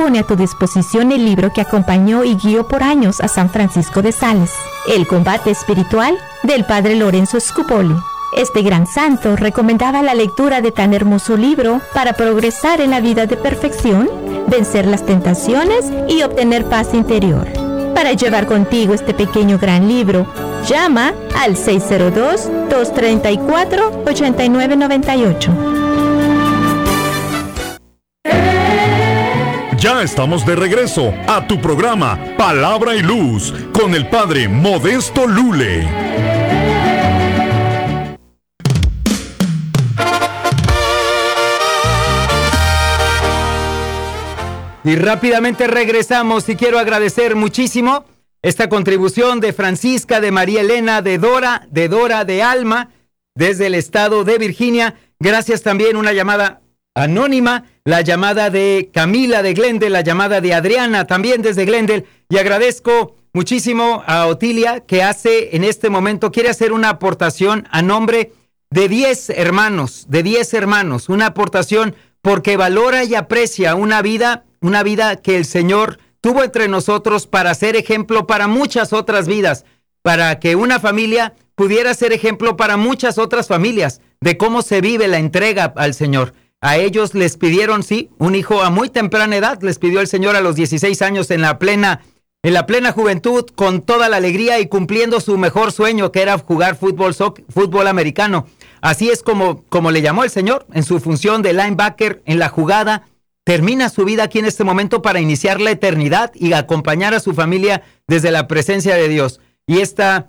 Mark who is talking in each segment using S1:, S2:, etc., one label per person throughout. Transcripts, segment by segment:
S1: pone a tu disposición el libro que acompañó y guió por años a San Francisco de Sales, El combate espiritual, del padre Lorenzo Scupoli. Este gran santo recomendaba la lectura de tan hermoso libro para progresar en la vida de perfección, vencer las tentaciones y obtener paz interior. Para llevar contigo este pequeño gran libro, llama al 602-234-8998.
S2: Ya estamos de regreso a tu programa Palabra y Luz con el Padre Modesto Lule.
S3: Y rápidamente regresamos y quiero agradecer muchísimo esta contribución de Francisca, de María Elena, de Dora, de Alma, desde el estado de Virginia. Gracias también una llamada anónima, la llamada de Camila de Glendale, la llamada de Adriana también desde Glendale. Y agradezco muchísimo a Otilia que en este momento, quiere hacer una aportación a nombre de 10 hermanos, una aportación porque valora y aprecia una vida que el Señor tuvo entre nosotros para ser ejemplo para muchas otras vidas, para que una familia pudiera ser ejemplo para muchas otras familias de cómo se vive la entrega al Señor. A ellos les pidieron, sí, un hijo a muy temprana edad, les pidió el Señor a los 16 años en la plena juventud, con toda la alegría y cumpliendo su mejor sueño, que era jugar fútbol americano. Así es como le llamó el Señor, en su función de linebacker en la jugada. Termina su vida aquí en este momento para iniciar la eternidad y acompañar a su familia desde la presencia de Dios. Y esta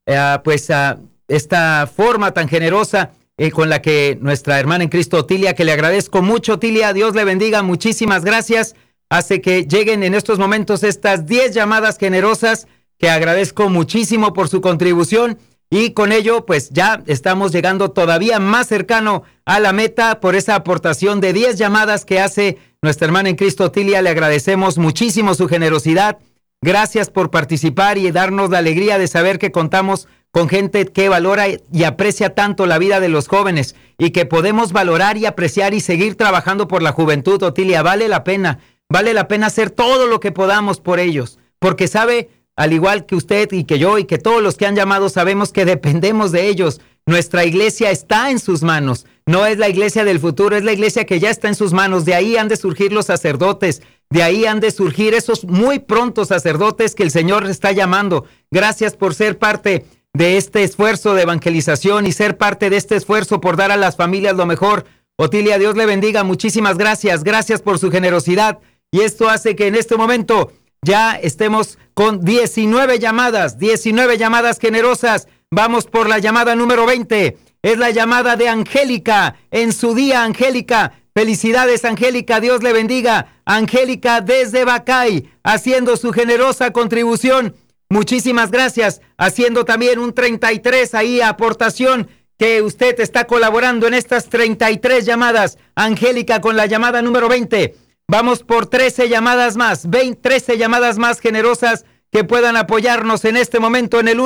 S3: forma tan generosa con la que nuestra hermana en Cristo, Otilia, que le agradezco mucho, Otilia, Dios le bendiga, muchísimas gracias, hace que lleguen en estos momentos estas 10 llamadas generosas, que agradezco muchísimo por su contribución, y con ello pues ya estamos llegando todavía más cercano a la meta por esa aportación de 10 llamadas que hace nuestra hermana en Cristo, Otilia. Le agradecemos muchísimo su generosidad, gracias por participar y darnos la alegría de saber que contamos con gente que valora y aprecia tanto la vida de los jóvenes y que podemos valorar y apreciar y seguir trabajando por la juventud, Otilia. Vale la pena hacer todo lo que podamos por ellos, porque sabe, al igual que usted y que yo y que todos los que han llamado, sabemos que dependemos de ellos. Nuestra iglesia está en sus manos, no es la iglesia del futuro, es la iglesia que ya está en sus manos. De ahí han de surgir los sacerdotes, de ahí han de surgir esos muy prontos sacerdotes que el Señor está llamando. Gracias por ser parte de este esfuerzo de evangelización y ser parte de este esfuerzo por dar a las familias lo mejor. Otilia, Dios le bendiga, muchísimas gracias por su generosidad, y esto hace que en este momento ya estemos con 19 llamadas generosas. Vamos por la llamada número 20, es la llamada de Angélica, en su día, Angélica. Felicidades, Angélica, Dios le bendiga. Angélica desde Bacay, haciendo su generosa contribución. Muchísimas gracias, haciendo también un 33 ahí, aportación, que usted está colaborando en estas 33 llamadas. Angélica con la llamada número 20. Vamos por 13 llamadas más, 13 llamadas más generosas que puedan apoyarnos en este momento en el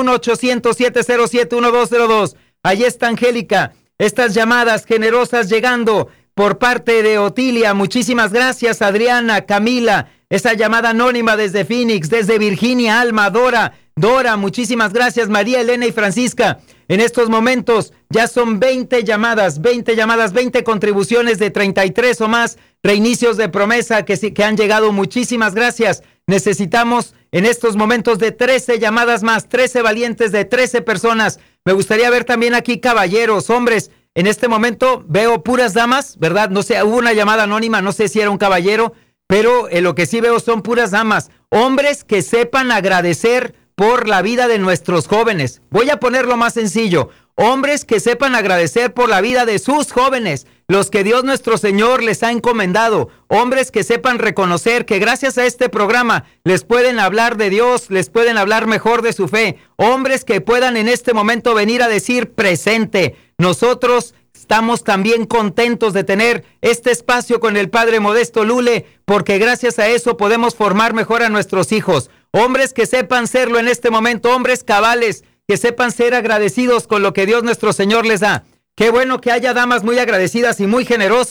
S3: 1-800-707-1202. Allí está Angélica, estas llamadas generosas llegando por parte de Otilia. Muchísimas gracias, Adriana, Camila, esa llamada anónima desde Phoenix, desde Virginia, Alma, Dora, muchísimas gracias, María Elena y Francisca. En estos momentos ya son 20 llamadas, 20 contribuciones de 33 o más reinicios de promesa que han llegado. Muchísimas gracias. Necesitamos en estos momentos de 13 llamadas más, 13 valientes de 13 personas. Me gustaría ver también aquí caballeros, hombres. En este momento veo puras damas, ¿verdad? No sé, hubo una llamada anónima, no sé si era un caballero, pero lo que sí veo son puras damas. Hombres que sepan agradecer por la vida de nuestros jóvenes. Voy a ponerlo más sencillo. Hombres que sepan agradecer por la vida de sus jóvenes, los que Dios nuestro Señor les ha encomendado. Hombres que sepan reconocer que gracias a este programa les pueden hablar de Dios, les pueden hablar mejor de su fe. Hombres que puedan en este momento venir a decir presente. Nosotros estamos también contentos de tener este espacio con el Padre Modesto Lule, porque gracias a eso podemos formar mejor a nuestros hijos. Hombres que sepan serlo en este momento, hombres cabales, que sepan ser agradecidos con lo que Dios nuestro Señor les da. Qué bueno que haya damas muy agradecidas y muy generosas.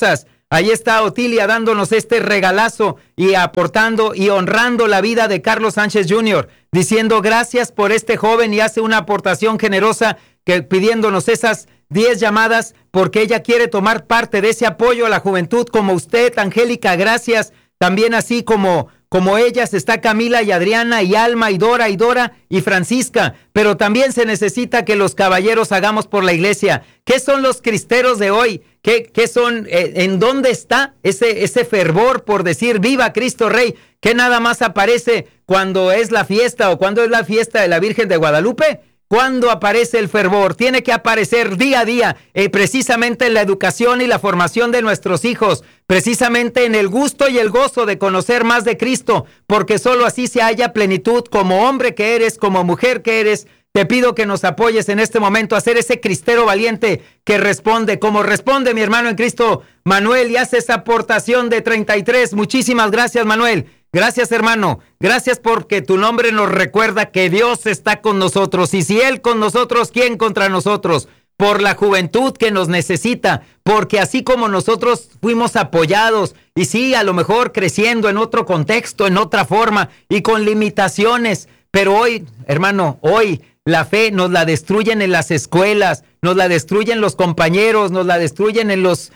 S3: Ahí está Otilia dándonos este regalazo y aportando y honrando la vida de Carlos Sánchez Jr., diciendo gracias por este joven, y hace una aportación generosa pidiéndonos esas 10 llamadas porque ella quiere tomar parte de ese apoyo a la juventud como usted, Angélica, gracias. También así como ellas está Camila y Adriana y Alma y Dora y Francisca, pero también se necesita que los caballeros hagamos por la iglesia. ¿Qué son los cristeros de hoy? ¿Qué son? ¿En dónde está ese fervor por decir viva Cristo Rey? ¿Que nada más aparece cuando es la fiesta o cuando es la fiesta de la Virgen de Guadalupe? ¿Cuándo aparece el fervor? Tiene que aparecer día a día, precisamente en la educación y la formación de nuestros hijos, precisamente en el gusto y el gozo de conocer más de Cristo, porque solo así se halla plenitud como hombre que eres, como mujer que eres. Te pido que nos apoyes en este momento a ser ese cristero valiente que responde, como responde mi hermano en Cristo, Manuel, y hace esa aportación de 33. Muchísimas gracias, Manuel. Gracias, hermano. Gracias porque tu nombre nos recuerda que Dios está con nosotros. Y si Él con nosotros, ¿quién contra nosotros? Por la juventud que nos necesita, porque así como nosotros fuimos apoyados, y sí, a lo mejor creciendo en otro contexto, en otra forma, y con limitaciones, pero hoy, hermano, hoy la fe nos la destruyen en las escuelas, nos la destruyen los compañeros, nos la destruyen en las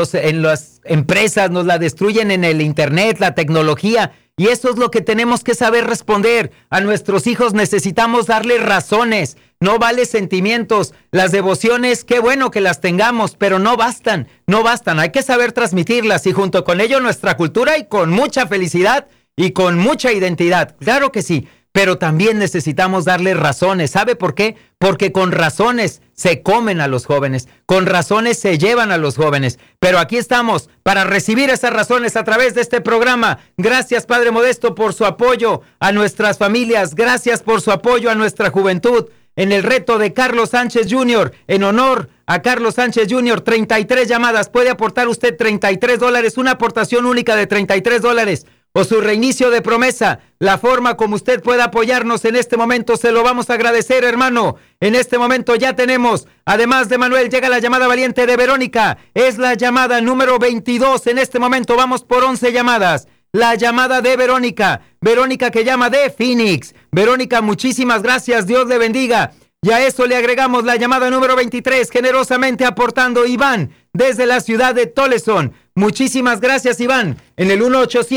S3: empresas, nos la destruyen en el internet, la tecnología. Y eso es lo que tenemos que saber responder. A nuestros hijos necesitamos darles razones, no vale sentimientos. Las devociones, qué bueno que las tengamos, pero no bastan. Hay que saber transmitirlas y junto con ello nuestra cultura y con mucha felicidad y con mucha identidad. Claro que sí. Pero también necesitamos darles razones. ¿Sabe por qué? Porque con razones se comen a los jóvenes, con razones se llevan a los jóvenes. Pero aquí estamos para recibir esas razones a través de este programa. Gracias, Padre Modesto, por su apoyo a nuestras familias. Gracias por su apoyo a nuestra juventud. En el reto de Carlos Sánchez Jr., en honor a Carlos Sánchez Jr., 33 llamadas. Puede aportar usted $33, una aportación única de $33. O su reinicio de promesa, la forma como usted pueda apoyarnos en este momento, se lo vamos a agradecer, hermano. En este momento ya tenemos, además de Manuel, llega la llamada valiente de Verónica. Es la llamada número 22. En este momento vamos por 11 llamadas. La llamada de Verónica. Verónica que llama de Phoenix. Verónica, muchísimas gracias. Dios le bendiga. Y a eso le agregamos la llamada número 23, generosamente aportando Iván, desde la ciudad de Tolleson. Muchísimas gracias, Iván. En el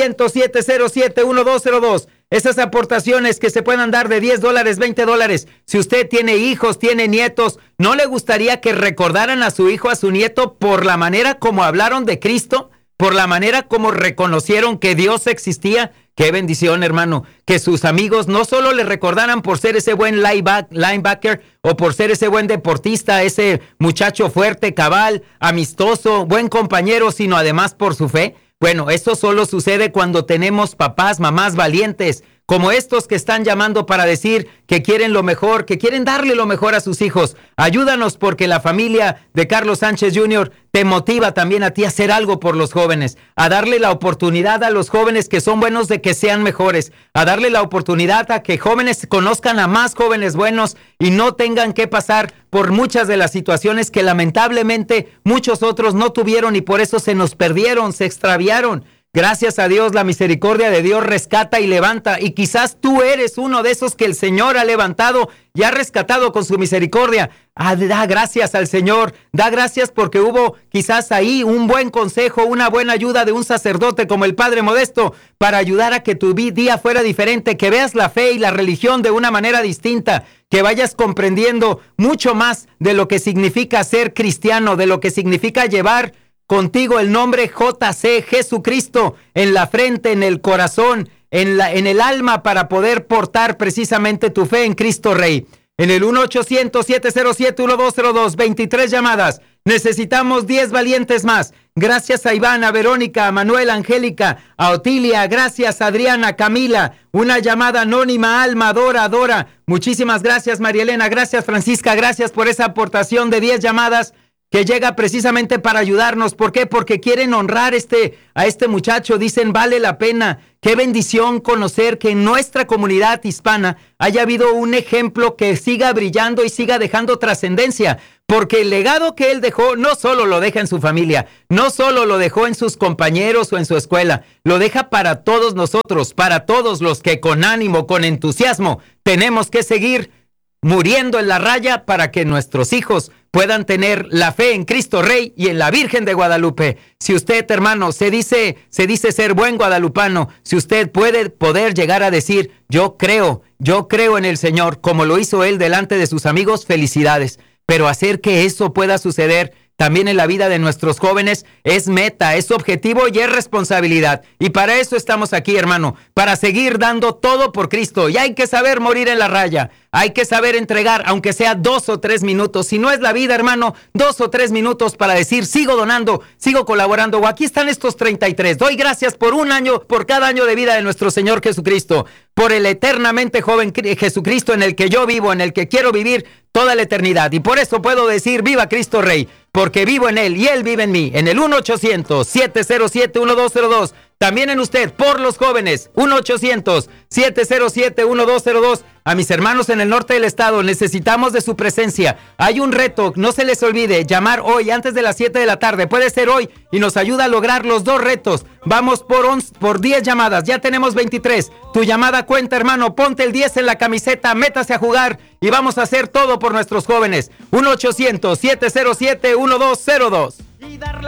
S3: 1-800-707-1202. Esas aportaciones que se puedan dar de $10, $20. Si usted tiene hijos, tiene nietos, ¿no le gustaría que recordaran a su hijo, a su nieto, por la manera como hablaron de Cristo? Por la manera como reconocieron que Dios existía. Qué bendición, hermano, que sus amigos no solo le recordaran por ser ese buen linebacker o por ser ese buen deportista, ese muchacho fuerte, cabal, amistoso, buen compañero, sino además por su fe. Bueno, eso solo sucede cuando tenemos papás, mamás valientes, como estos que están llamando para decir que quieren lo mejor, que quieren darle lo mejor a sus hijos. Ayúdanos porque la familia de Carlos Sánchez Jr. te motiva también a ti a hacer algo por los jóvenes, a darle la oportunidad a los jóvenes que son buenos de que sean mejores, a darle la oportunidad a que jóvenes conozcan a más jóvenes buenos y no tengan que pasar por muchas de las situaciones que lamentablemente muchos otros no tuvieron y por eso se nos perdieron, se extraviaron. Gracias a Dios, la misericordia de Dios rescata y levanta. Y quizás tú eres uno de esos que el Señor ha levantado y ha rescatado con su misericordia. Da gracias al Señor. Da gracias porque hubo quizás ahí un buen consejo, una buena ayuda de un sacerdote como el Padre Modesto para ayudar a que tu día fuera diferente, que veas la fe y la religión de una manera distinta, que vayas comprendiendo mucho más de lo que significa ser cristiano, de lo que significa llevar contigo el nombre JC, Jesucristo, en la frente, en el corazón, en el alma, para poder portar precisamente tu fe en Cristo Rey. En el 1-800-707-1202, 23 llamadas. Necesitamos 10 valientes más. Gracias a Iván, a Verónica, a Manuel, a Angélica, a Otilia. Gracias a Adriana, Camila. Una llamada anónima, Alma, Dora. Muchísimas gracias, María Elena. Gracias, Francisca. Gracias por esa aportación de 10 llamadas que llega precisamente para ayudarnos. ¿Por qué? Porque quieren honrar a este muchacho. Dicen, vale la pena. Qué bendición conocer que en nuestra comunidad hispana haya habido un ejemplo que siga brillando y siga dejando trascendencia. Porque el legado que él dejó no solo lo deja en su familia, no solo lo dejó en sus compañeros o en su escuela, lo deja para todos nosotros, para todos los que con ánimo, con entusiasmo, tenemos que seguir muriendo en la raya para que nuestros hijos puedan tener la fe en Cristo Rey y en la Virgen de Guadalupe. Si usted, hermano, se dice ser buen guadalupano, si usted poder llegar a decir, yo creo en el Señor, como lo hizo él delante de sus amigos, felicidades. Pero hacer que eso pueda suceder también en la vida de nuestros jóvenes es meta, es objetivo y es responsabilidad. Y para eso estamos aquí, hermano, para seguir dando todo por Cristo. Y hay que saber morir en la raya. Hay que saber entregar, aunque sea 2 o 3 minutos. Si no es la vida, hermano, 2 o 3 minutos para decir, sigo donando, sigo colaborando. O aquí están estos 33. Doy gracias por un año, por cada año de vida de nuestro Señor Jesucristo. Por el eternamente joven Jesucristo en el que yo vivo, en el que quiero vivir toda la eternidad. Y por eso puedo decir, viva Cristo Rey, porque vivo en Él y Él vive en mí. En el 1-800-707-1202. También en usted, por los jóvenes, 1-800-707-1202. A mis hermanos en el norte del estado, necesitamos de su presencia. Hay un reto, no se les olvide, llamar hoy antes de las 7 de la tarde. Puede ser hoy y nos ayuda a lograr los 2 retos. Vamos por 10 llamadas, ya tenemos 23. Tu llamada cuenta, hermano, ponte el 10 en la camiseta, métase a jugar y vamos a hacer todo por nuestros jóvenes. 1-800-707-1202.